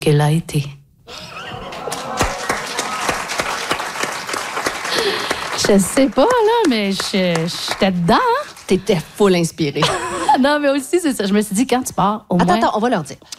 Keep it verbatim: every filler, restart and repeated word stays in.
qu'elle a été. Je sais pas, là, mais je- j'étais dedans, hein? T'étais full inspirée. Non, mais aussi, c'est ça. Je me suis dit, quand tu pars, au Attends, moins... attends, on va leur dire.